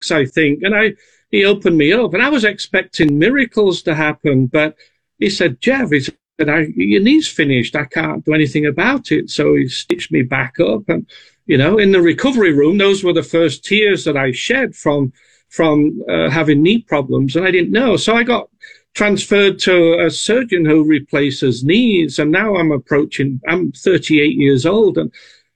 weeks, I think. And he opened me up, and I was expecting miracles to happen. But he said, Jeff, he said, your knee's finished. I can't do anything about it. So he stitched me back up. And, in the recovery room, those were the first tears that I shed from having knee problems. And I didn't know. So I got transferred to a surgeon who replaces knees. And now I'm 38 years old. And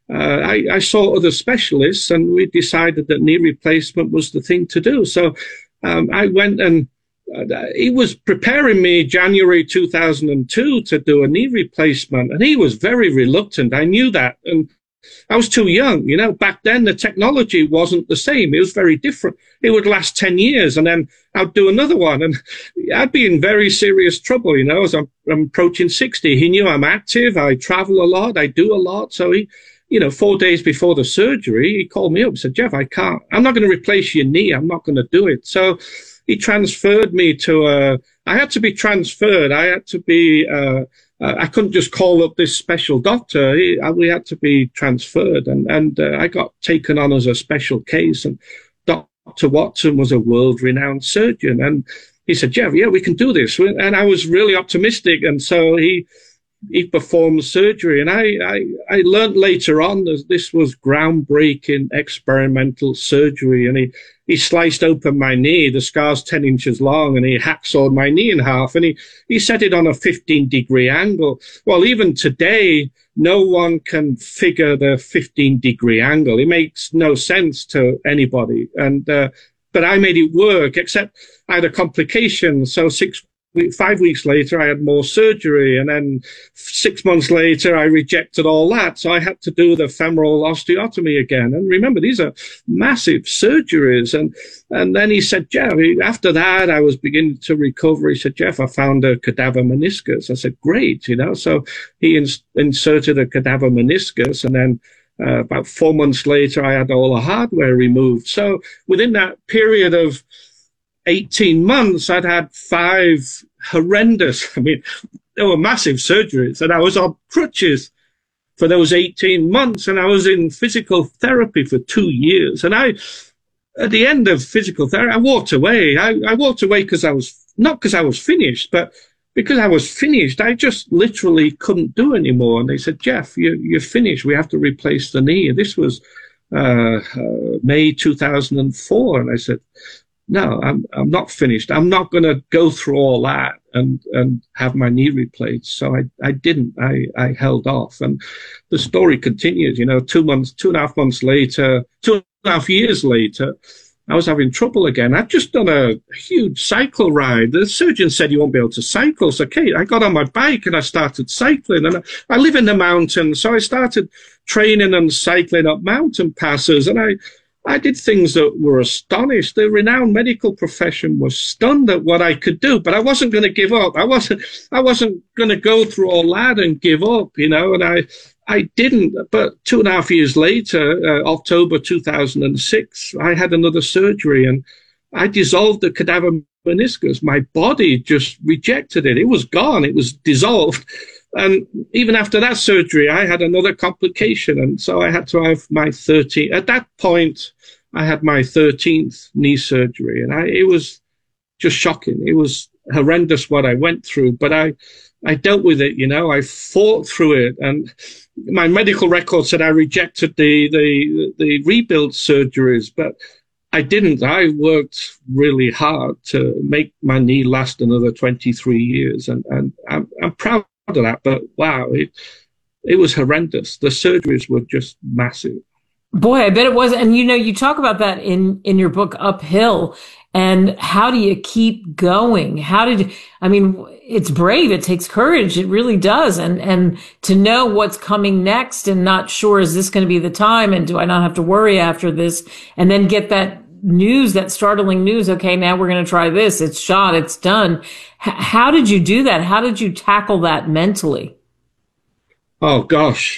I saw other specialists, and we decided that knee replacement was the thing to do. So I went, and he was preparing me January 2002 to do a knee replacement, and he was very reluctant. I knew that, and I was too young. Back then the technology wasn't the same. It was very different. It would last 10 years, and then I'd do another one, and I'd be in very serious trouble, as I'm approaching 60. He knew I'm active. I travel a lot. I do a lot. So he, 4 days before the surgery, he called me up and said, Jeff, I'm not going to replace your knee. I'm not going to do it. So he transferred me to I had to be transferred. I had to be, I couldn't just call up this special doctor. We had to be transferred, and I got taken on as a special case, and Dr. Watson was a world-renowned surgeon, and he said, Jeff, yeah, we can do this. And I was really optimistic, and so he performed surgery, and I learned later on that this was groundbreaking experimental surgery, and he sliced open my knee. The scar's 10 inches long, and he hacksawed my knee in half, and he set it on a 15-degree angle. Well, even today, no one can figure the 15-degree angle. It makes no sense to anybody. And but I made it work, except I had a complication. So 5 weeks later, I had more surgery, and then 6 months later, I rejected all that. So I had to do the femoral osteotomy again. And remember, these are massive surgeries. And then he said, Jeff, after that, I was beginning to recover. He said, Jeff, I found a cadaver meniscus. I said, great, So he inserted a cadaver meniscus, and then about 4 months later, I had all the hardware removed. So within that period of 18 months, I'd had 5 horrendous, they were massive surgeries, and I was on crutches for those 18 months, and I was in physical therapy for 2 years. And at the end of physical therapy, I walked away. I walked away not because I was finished, but because I was finished. I just literally couldn't do anymore. And they said, Jeff, you're finished. We have to replace the knee. And this was May 2004. And I said, no, I'm not finished. I'm not going to go through all that and have my knee replaced. So I didn't. I held off, and the story continues. 2.5 months later, 2.5 years later, I was having trouble again. I'd just done a huge cycle ride. The surgeon said you won't be able to cycle. So, okay, I got on my bike and I started cycling. And I live in the mountains, so I started training and cycling up mountain passes. And I did things that were astonished. The renowned medical profession was stunned at what I could do, but I wasn't going to give up. I wasn't going to go through all that and give up, and I didn't. But 2.5 years later, October 2006, I had another surgery, and I dissolved the cadaver meniscus. My body just rejected it. It was gone. It was dissolved. And even after that surgery, I had another complication. And so I had to have my 13th. At that point, I had my 13th knee surgery. And it was just shocking. It was horrendous what I went through. But I dealt with it, I fought through it. And my medical record said I rejected the rebuild surgeries. But I didn't. I worked really hard to make my knee last another 23 years. And I'm proud of that, but wow, it was horrendous. The surgeries were just massive. Boy, I bet it was. And you talk about that in your book Uphill, and how do you keep going? It's brave. It takes courage. It really does. And to know what's coming next and not sure, is this going to be the time? And do I not have to worry after this? And then get that news, that startling news. Okay, now we're going to try this. It's shot. It's done. How did you do that? How did you tackle that mentally? Oh gosh,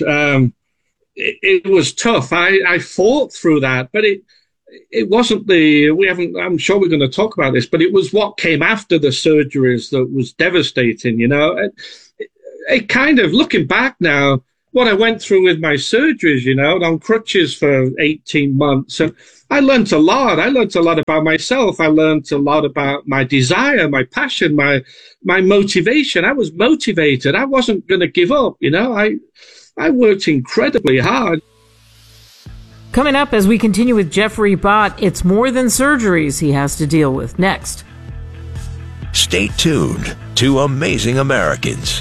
it was tough. I fought through that, but it wasn't I'm sure we're going to talk about this, but it was what came after the surgeries that was devastating. It kind of, looking back now, what I went through with my surgeries, you know, on crutches for 18 months. And I learned a lot. I learned a lot about myself. I learned a lot about my desire, my passion, my motivation. I was motivated. I wasn't going to give up, you know. I worked incredibly hard. Coming up as we continue with Jeffrey Bott, it's more than surgeries he has to deal with next. Stay tuned to Amazing Americans.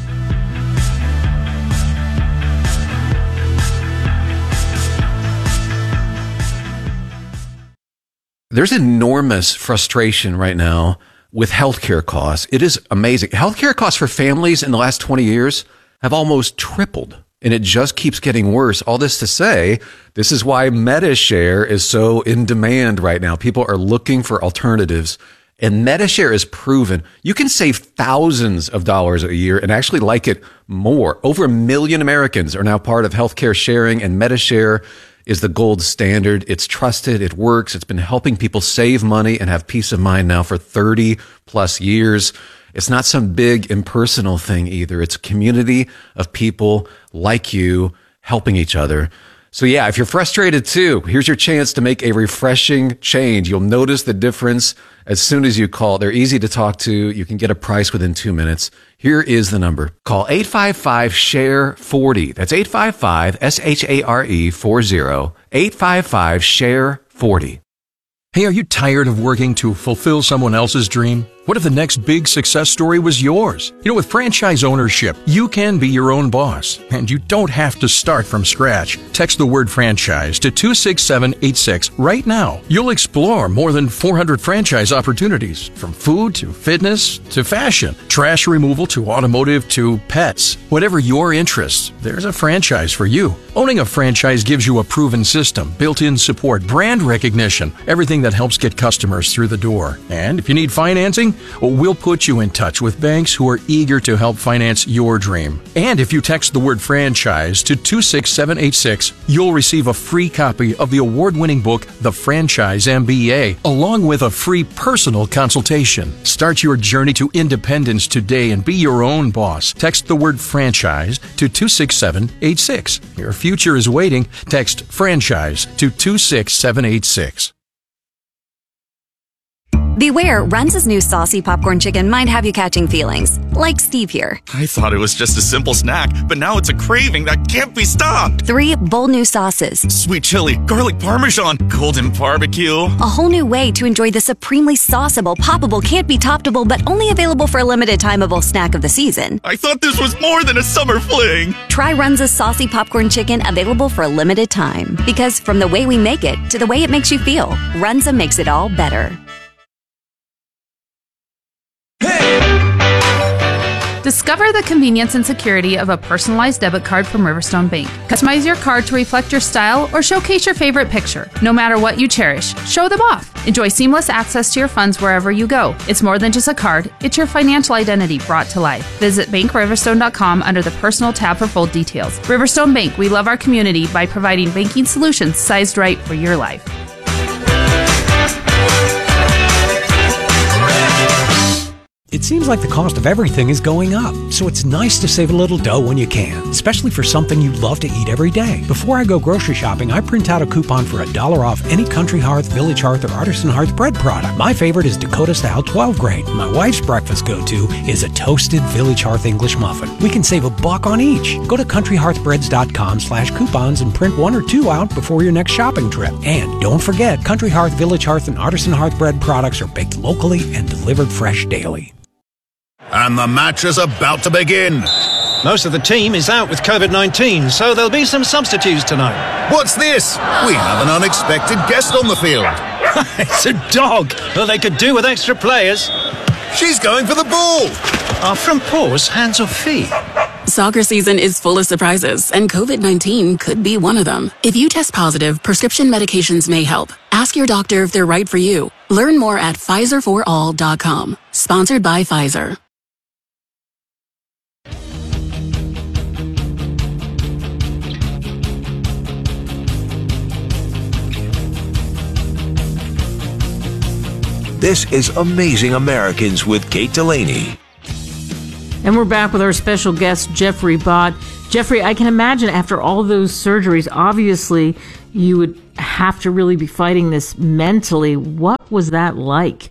There's enormous frustration right now with healthcare costs. It is amazing. Healthcare costs for families in the last 20 years have almost tripled, and it just keeps getting worse. All this to say, this is why MediShare is so in demand right now. People are looking for alternatives, and MediShare is proven. You can save thousands of dollars a year and actually like it more. Over 1 million Americans are now part of healthcare sharing, and MediShare is the gold standard. It's trusted. It works. It's been helping people save money and have peace of mind now for 30 plus years. It's not some big impersonal thing either. It's a community of people like you helping each other. So yeah, if you're frustrated too, here's your chance to make a refreshing change. You'll notice the difference as soon as you call. They're easy to talk to. You can get a price within 2 minutes. Here is the number. Call 855-SHARE-40. That's 855-SHARE-40. 855-SHARE-40. Hey, are you tired of working to fulfill someone else's dream? What if the next big success story was yours? You know, with franchise ownership, you can be your own boss, and you don't have to start from scratch. Text the word franchise to 26786 right now. You'll explore more than 400 franchise opportunities, from food to fitness to fashion, trash removal to automotive to pets. Whatever your interests, there's a franchise for you. Owning a franchise gives you a proven system, built-in support, brand recognition, everything that helps get customers through the door. And if you need financing, well, we'll put you in touch with banks who are eager to help finance your dream. And if you text the word franchise to 26786, you'll receive a free copy of the award-winning book, The Franchise MBA, along with a free personal consultation. Start your journey to independence today and be your own boss. Text the word franchise to 26786. Your future is waiting. Text franchise to 26786. Beware, Runza's new saucy popcorn chicken might have you catching feelings. Like Steve here. I thought it was just a simple snack, but now it's a craving that can't be stopped. 3 bold new sauces. Sweet chili, garlic parmesan, golden barbecue. A whole new way to enjoy the supremely sauceable, poppable, can't be toppable, but only available for a limited timeable snack of the season. I thought this was more than a summer fling. Try Runza's saucy popcorn chicken, available for a limited time. Because from the way we make it to the way it makes you feel, Runza makes it all better. Discover the convenience and security of a personalized debit card from Riverstone Bank. Customize your card to reflect your style or showcase your favorite picture. No matter what you cherish, show them off. Enjoy seamless access to your funds wherever you go. It's more than just a card, it's your financial identity brought to life. Visit BankRiverstone.com under the Personal tab for full details. Riverstone Bank, we love our community by providing banking solutions sized right for your life. It seems like the cost of everything is going up, so it's nice to save a little dough when you can, especially for something you love to eat every day. Before I go grocery shopping, I print out a coupon for $1 off any Country Hearth, Village Hearth, or Artisan Hearth bread product. My favorite is Dakota Style 12 grain. My wife's breakfast go-to is a toasted Village Hearth English muffin. We can save $1 on each. Go to countryhearthbreads.com/coupons and print 1 or 2 out before your next shopping trip. And don't forget, Country Hearth, Village Hearth, and Artisan Hearth bread products are baked locally and delivered fresh daily. And the match is about to begin. Most of the team is out with COVID-19, so there'll be some substitutes tonight. What's this? We have an unexpected guest on the field. It's a dog. Well, they could do with extra players. She's going for the ball. Are front paws hands or feet? Soccer season is full of surprises, and COVID-19 could be one of them. If you test positive, prescription medications may help. Ask your doctor if they're right for you. Learn more at PfizerForAll.com. Sponsored by Pfizer. This is Amazing Americans with Kate Delaney. And we're back with our special guest, Jeffrey Bott. Jeffrey, I can imagine after all those surgeries, obviously you would have to really be fighting this mentally. What was that like?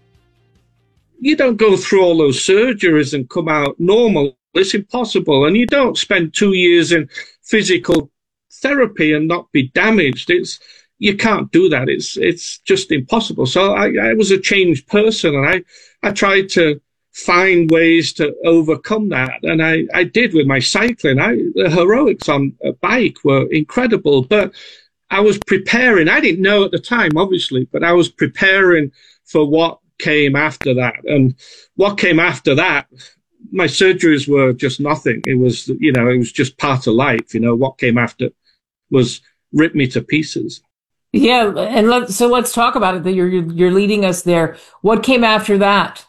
You don't go through all those surgeries and come out normal. It's impossible. And you don't spend 2 years in physical therapy and not be damaged. You can't do that. It's just impossible. So I was a changed person, and I tried to find ways to overcome that. And I did with my cycling. The heroics on a bike were incredible, but I was preparing. I didn't know at the time, obviously, but I was preparing for what came after that. And what came after that, my surgeries were just nothing. It was, it was just part of life. What came after was ripped me to pieces. Yeah. And let's talk about it. That you're leading us there. What came after that?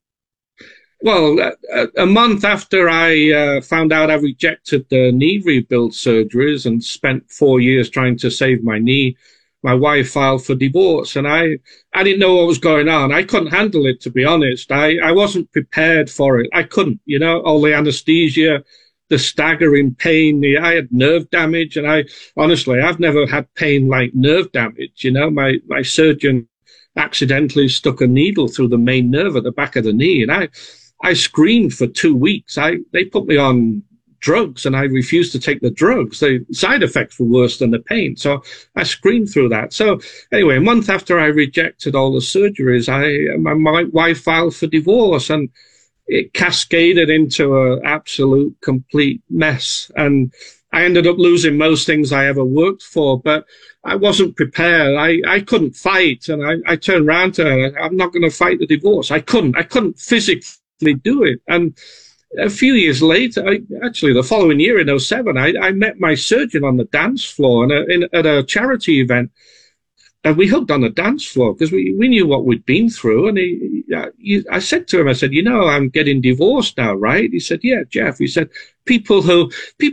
Well, a month after I found out I rejected the knee rebuild surgeries and spent 4 years trying to save my knee, my wife filed for divorce, and I didn't know what was going on. I couldn't handle it, to be honest. I wasn't prepared for it. I couldn't, all the anesthesia, the staggering pain. I had nerve damage, and I've never had pain like nerve damage. My surgeon accidentally stuck a needle through the main nerve at the back of the knee, and I screamed for 2 weeks. They put me on drugs, and I refused to take the drugs. The side effects were worse than the pain. So I screamed through that. So anyway, a month after I rejected all the surgeries, my wife filed for divorce, and it cascaded into an absolute complete mess. And I ended up losing most things I ever worked for, but I wasn't prepared. I couldn't fight. And I turned around to her. I'm not going to fight the divorce. I couldn't physically do it. And a few years later, the following year in 2007, I met my surgeon on the dance floor at a charity event, and we hugged on the dance floor because we knew what we'd been through. And I said to him, I'm getting divorced now, right? He said, yeah, Jeff. He said, people who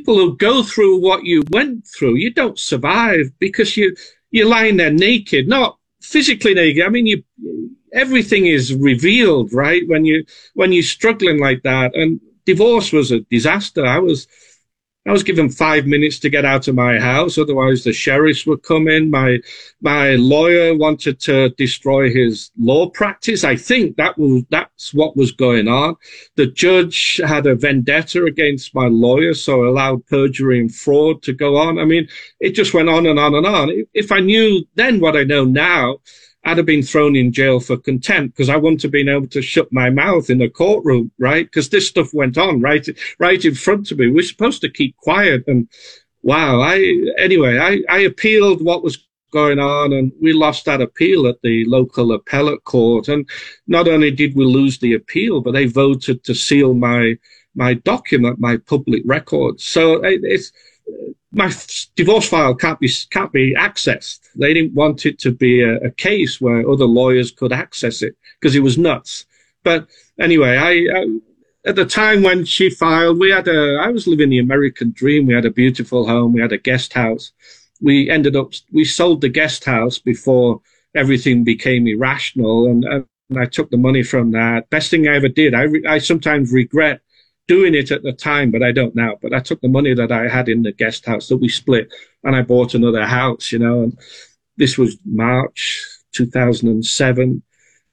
go through what you went through, you don't survive because you're lying there naked, not physically naked. I mean, everything is revealed, right? When you're struggling like that. And divorce was a disaster. I was given 5 minutes to get out of my house. Otherwise the sheriffs would come in. My lawyer wanted to destroy his law practice. I think that's what was going on. The judge had a vendetta against my lawyer, so allowed perjury and fraud to go on. I mean, it just went on and on and on. If I knew then what I know now, I'd have been thrown in jail for contempt because I wouldn't have been able to shut my mouth in a courtroom, right? Because this stuff went on right in front of me. We're supposed to keep quiet. And wow, I appealed what was going on, and we lost that appeal at the local appellate court. And not only did we lose the appeal, but they voted to seal my document, my public records. So my divorce file can't be accessed. They didn't want it to be a case where other lawyers could access it because it was nuts. But anyway, I at the time when she filed, I was living the American dream. We had a beautiful home. We had a guest house. We sold the guest house before everything became irrational. And I took the money from that. Best thing I ever did. I sometimes regret doing it at the time, but I don't now. But I took the money that I had in the guest house that we split, and I bought another house, and this was March 2007.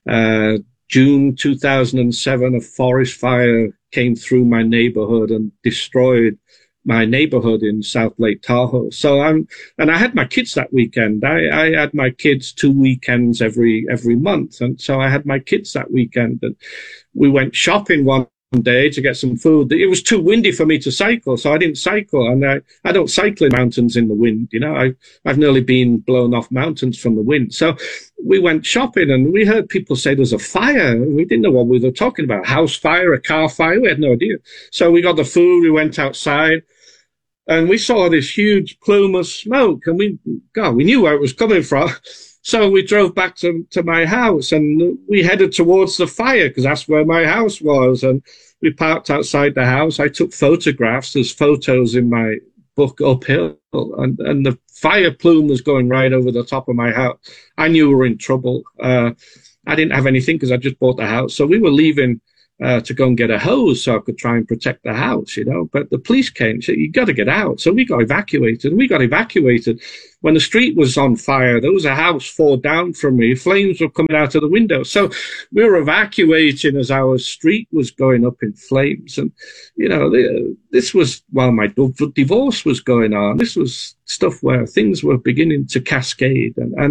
June 2007, a forest fire came through my neighborhood and destroyed my neighborhood in South Lake Tahoe. So I had my kids that weekend. I had my kids 2 weekends every month. And so I had my kids that weekend, and we went shopping one day to get some food. It was too windy for me to cycle, so I didn't cycle. And I don't cycle in mountains in the wind. I've nearly been blown off mountains from the wind. So we went shopping, and we heard people say there's a fire. We didn't know what we were talking about. House fire, a car fire. We had no idea. So we got the food. We went outside, and we saw this huge plume of smoke, and we knew where it was coming from. So we drove back to my house, and we headed towards the fire because that's where my house was. And we parked outside the house. I took photographs. There's photos in my book, Uphill, and the fire plume was going right over the top of my house. I knew we were in trouble. I didn't have anything because I just bought the house. So we were leaving to go and get a hose so I could try and protect the house, But the police came and said, you got to get out. So we got evacuated. We got evacuated when the street was on fire. There was a house 4 down from me. Flames were coming out of the window. So we were evacuating as our street was going up in flames. And, this was while my divorce was going on. This was stuff where things were beginning to cascade.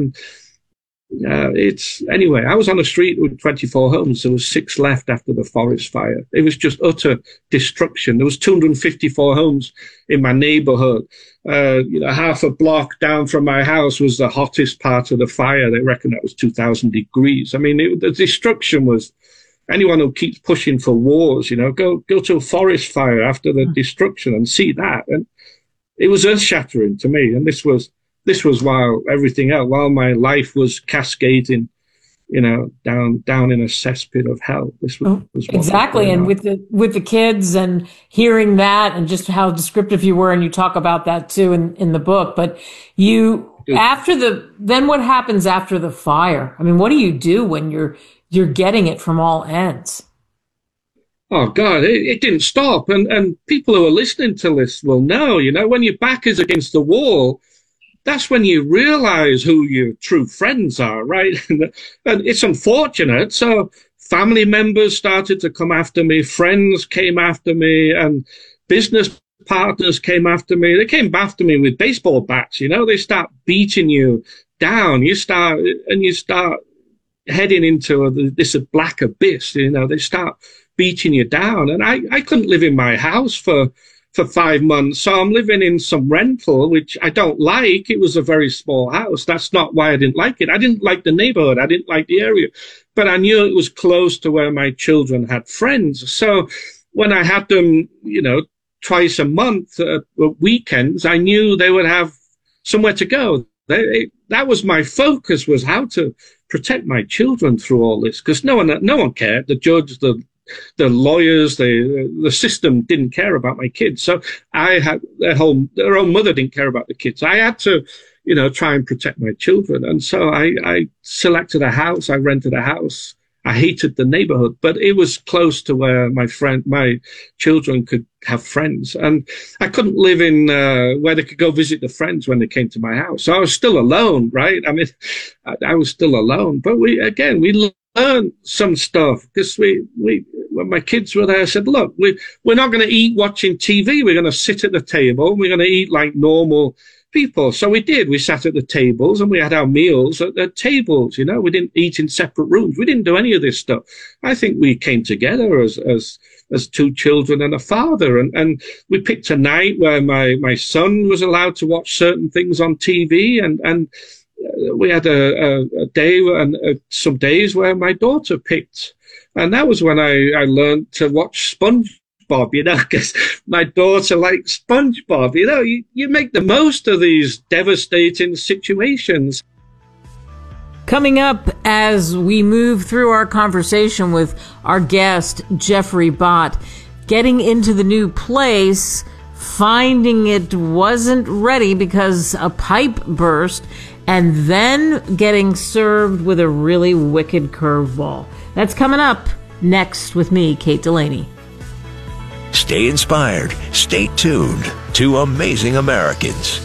Anyway, I was on a street with 24 homes. There was 6 left after the forest fire. It was just utter destruction. There was 254 homes in my neighborhood. Half a block down from my house was the hottest part of the fire. They reckon that was 2,000 degrees. I mean, the destruction was, anyone who keeps pushing for wars, go to a forest fire after the destruction and see that. And it was earth shattering to me. And this was while everything else, while my life was cascading, down in a cesspit of hell. This was exactly. And with the kids and hearing that and just how descriptive you were, and you talk about that too in the book. But then what happens after the fire? I mean, what do you do when you're getting it from all ends? Oh God, it didn't stop. And people who are listening to this will know, when your back is against the wall, that's when you realize who your true friends are, right? And it's unfortunate. So family members started to come after me. Friends came after me, and business partners came after me. They came after me with baseball bats. They start beating you down. You start heading into this black abyss. They start beating you down. And I couldn't live in my house for 5 months. So I'm living in some rental, which I don't like. It was a very small house. That's not why I didn't like it. I didn't like the neighborhood. I didn't like the area, but I knew it was close to where my children had friends. So when I had them, twice a month at weekends, I knew they would have somewhere to go. That was my focus, was how to protect my children through all this, because no one cared. The judge, the lawyers, the system didn't care about my kids. So I had their own mother didn't care about the kids. I had to, try and protect my children. And so I selected a house. I rented a house. I hated the neighborhood, but it was close to where my children could have friends. And I couldn't live in, where they could go visit the friends when they came to my house. So I was still alone, right? I mean, I was still alone, but we learned some stuff, because when my kids were there, I said, look, we're not going to eat watching TV. We're going to sit at the table. We're going to eat like normal people. So we did. We sat at the tables and we had our meals at tables. We didn't eat in separate rooms. We didn't do any of this stuff. I think we came together as 2 children and a father. And we picked a night where my son was allowed to watch certain things on TV, and we had a day and some days where my daughter picked. And that was when I learned to watch SpongeBob, because my daughter likes SpongeBob. You make the most of these devastating situations. Coming up as we move through our conversation with our guest, Jeffrey Bott, getting into the new place, finding it wasn't ready because a pipe burst, and then getting served with a really wicked curveball. That's coming up next with me, Kate Delaney. Stay inspired. Stay tuned to Amazing Americans.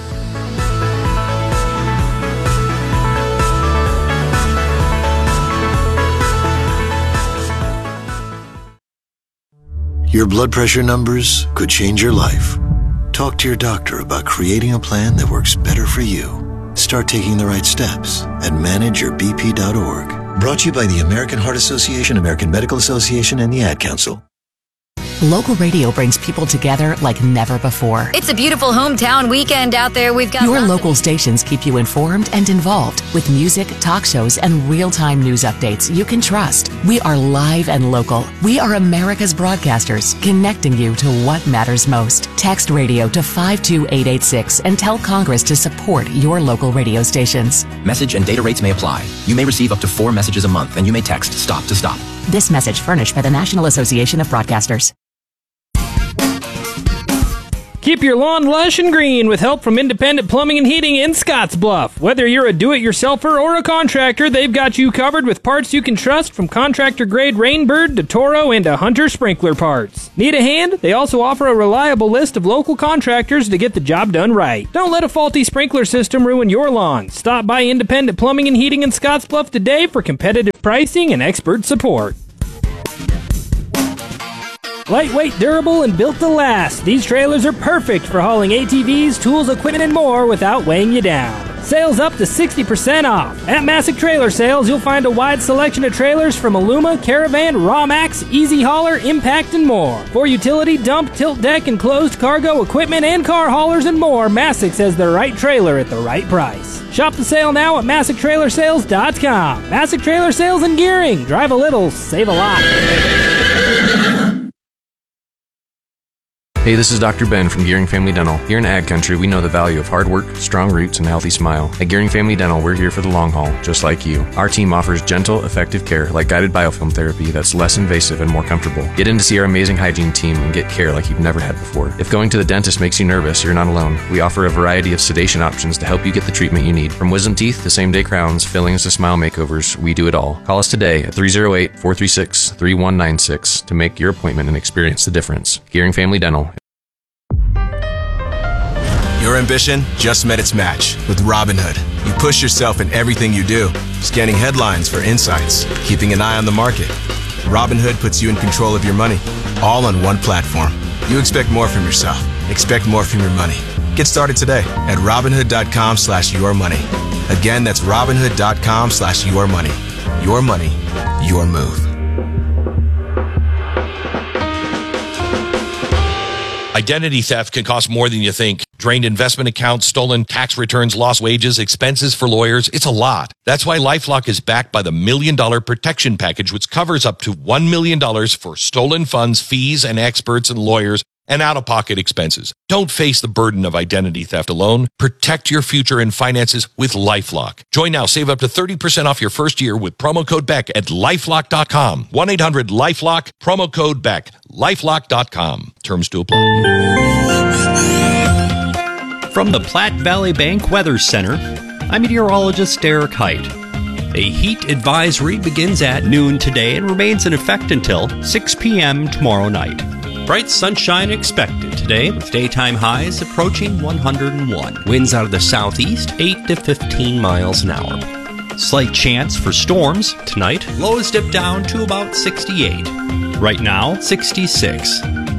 Your blood pressure numbers could change your life. Talk to your doctor about creating a plan that works better for you. Start taking the right steps at manageyourbp.org. Brought to you by the American Heart Association, American Medical Association, and the Ad Council. Local radio brings people together like never before. It's a beautiful hometown weekend out there. We've got your local stations keep you informed and involved with music, talk shows, and real-time news updates you can trust. We are live and local. We are America's broadcasters, connecting you to what matters most. Text radio to 52886 and tell Congress to support your local radio stations. Message and data rates may apply. You may receive up to 4 messages a month, and you may text STOP to STOP. This message furnished by the National Association of Broadcasters. Keep your lawn lush and green with help from Independent Plumbing and Heating in Scottsbluff. Whether you're a do-it-yourselfer or a contractor, they've got you covered with parts you can trust, from contractor-grade Rainbird to Toro and to Hunter sprinkler parts. Need a hand? They also offer a reliable list of local contractors to get the job done right. Don't let a faulty sprinkler system ruin your lawn. Stop by Independent Plumbing and Heating in Scottsbluff today for competitive pricing and expert support. Lightweight, durable, and built to last, these trailers are perfect for hauling ATVs, tools, equipment, and more without weighing you down. Sales up to 60% off. At Masick Trailer Sales, you'll find a wide selection of trailers from Aluma, Caravan, Rawmax, Easy Hauler, Impact, and more. For utility, dump, tilt deck, and closed cargo equipment and car haulers and more, Masick has the right trailer at the right price. Shop the sale now at MasickTrailersales.com. Masick Trailer Sales and Gearing. Drive a little, save a lot. Hey, this is Dr. Ben from Gearing Family Dental. Here in Ag Country, we know the value of hard work, strong roots, and a healthy smile. At Gearing Family Dental, we're here for the long haul, just like you. Our team offers gentle, effective care like guided biofilm therapy that's less invasive and more comfortable. Get in to see our amazing hygiene team and get care like you've never had before. If going to the dentist makes you nervous, you're not alone. We offer a variety of sedation options to help you get the treatment you need. From wisdom teeth to same-day crowns, fillings to smile makeovers, we do it all. Call us today at 308-436-3196 to make your appointment and experience the difference. Gearing Family Dental. Your ambition just met its match with Robinhood. You push yourself in everything you do, scanning headlines for insights, keeping an eye on the market. Robinhood puts you in control of your money, all on one platform. You expect more from yourself. Expect more from your money. Get started today at Robinhood.com/yourmoney. Again, that's Robinhood.com/yourmoney. Your money, your move. Identity theft can cost more than you think. Drained investment accounts, stolen tax returns, lost wages, expenses for lawyers. It's a lot. That's why LifeLock is backed by the $1 Million Protection Package, which covers up to $1 million for stolen funds, fees, and experts and lawyers, and out-of-pocket expenses. Don't face the burden of identity theft alone. Protect your future and finances with LifeLock. Join now. Save up to 30% off your first year with promo code BECK at LifeLock.com. 1-800-LifeLock, promo code BECK. LifeLock.com. Terms to apply. From the Platte Valley Bank Weather Center, I'm meteorologist Derek Height. A heat advisory begins at noon today and remains in effect until 6 p.m. tomorrow night. Bright sunshine expected today, with daytime highs approaching 101. Winds out of the southeast, 8 to 15 miles an hour. Slight chance for storms tonight. Lows dip down to about 68. Right now, 66.